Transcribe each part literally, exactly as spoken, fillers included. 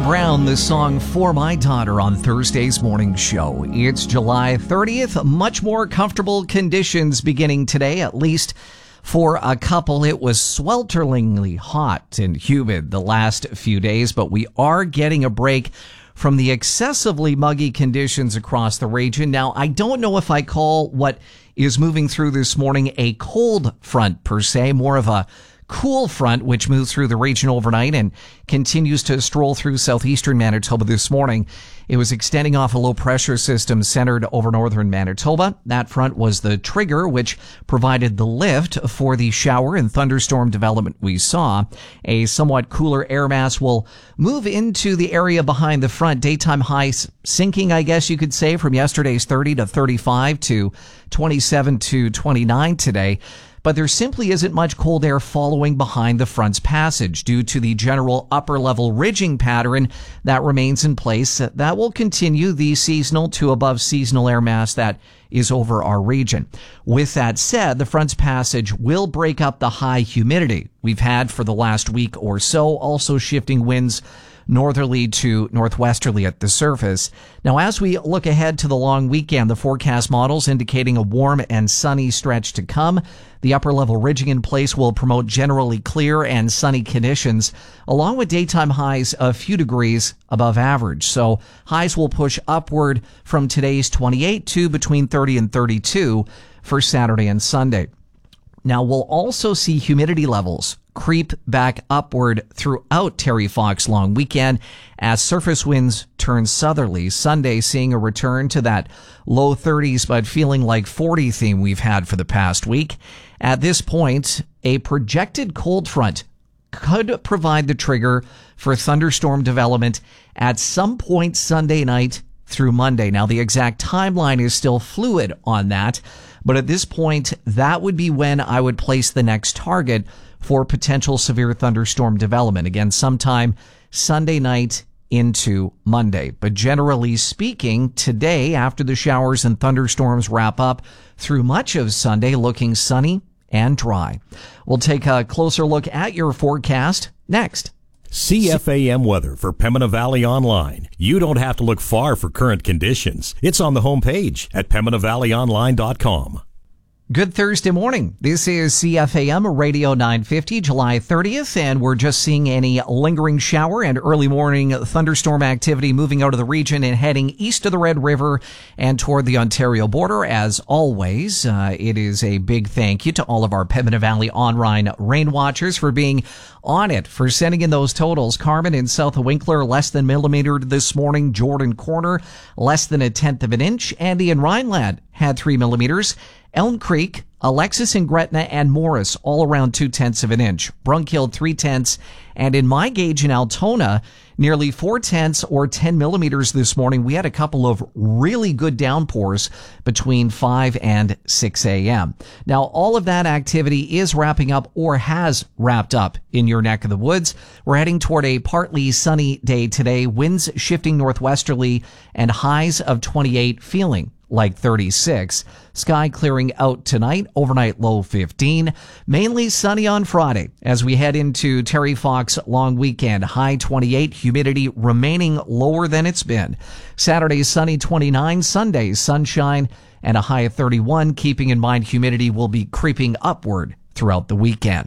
Brown, the song For My Daughter on Thursday's morning show. It's July thirtieth. Much more comfortable conditions beginning today, at least for a couple. It was swelteringly hot and humid the last few days, but we are getting a break from the excessively muggy conditions across the region. Now, I don't know if I call what is moving through this morning a cold front per se, more of a cool front, which moved through the region overnight and continues to stroll through southeastern Manitoba this morning. It was extending off a low pressure system centered over northern Manitoba. That front was the trigger, which provided the lift for the shower and thunderstorm development we saw. A somewhat cooler air mass will move into the area behind the front. Daytime highs sinking, I guess you could say, from yesterday's thirty to thirty-five to twenty-seven to twenty-nine today. But there simply isn't much cold air following behind the front's passage due to the general upper-level ridging pattern that remains in place. That will continue the seasonal to above seasonal air mass that is over our region. With that said, the front's passage will break up the high humidity we've had for the last week or so, also shifting winds northerly to northwesterly at the surface. Now, as we look ahead to the long weekend, the forecast models indicating a warm and sunny stretch to come. The upper level ridging in place will promote generally clear and sunny conditions, along with daytime highs a few degrees above average. So highs will push upward from today's twenty-eight to between thirty and thirty-two for Saturday and Sunday. Now, we'll also see humidity levels creep back upward throughout Terry Fox long weekend as surface winds turn southerly. Sunday seeing a return to that low thirties but feeling like forty theme we've had for the past week. At this point, a projected cold front could provide the trigger for thunderstorm development at some point Sunday night through Monday. Now, the exact timeline is still fluid on that, but at this point, that would be when I would place the next target for potential severe thunderstorm development. Again, sometime Sunday night into Monday. But generally speaking, today, after the showers and thunderstorms wrap up through much of Sunday, looking sunny and dry. We'll take a closer look at your forecast next. C F A M weather for Pembina Valley Online. You don't have to look far for current conditions. It's on the homepage at pembina valley online dot com. Good Thursday morning. This is C F A M Radio nine fifty, July thirtieth, and we're just seeing any lingering shower and early morning thunderstorm activity moving out of the region and heading east of the Red River and toward the Ontario border. As always, uh, it is a big thank you to all of our Pembina Valley Online rain watchers for being on it, for sending in those totals. Carmen in South of Winkler, less than millimeter this morning. Jordan Corner, less than a tenth of an inch. Andy in Rhineland had three millimeters. Elm Creek, Alexis in Gretna, and Morris all around two-tenths of an inch. Brunkill, three-tenths. And in my gauge in Altona, nearly four-tenths or ten millimeters this morning. We had a couple of really good downpours between five and six a.m. Now, all of that activity is wrapping up or has wrapped up in your neck of the woods. We're heading toward a partly sunny day today. Winds shifting northwesterly and highs of twenty-eight, feeling like thirty-six. Sky clearing out tonight, overnight low fifteen. Mainly sunny on Friday as we head into Terry Fox long weekend. High twenty-eight, humidity remaining lower than it's been. Saturday sunny twenty-nine, Sunday sunshine and a high of thirty-one. Keeping in mind humidity will be creeping upward throughout the weekend.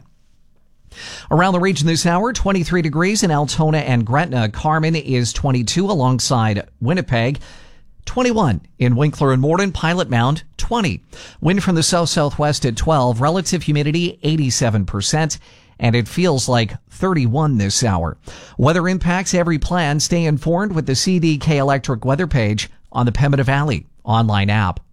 Around the region this hour, twenty-three degrees in Altona and Gretna. Carmen is twenty-two alongside Winnipeg. twenty-one in Winkler and Morden. Pilot Mound, twenty. Wind from the south-southwest at twelve. Relative humidity, eighty-seven percent. And it feels like thirty-one this hour. Weather impacts every plan. Stay informed with the C D K Electric weather page on the Pembina Valley online app.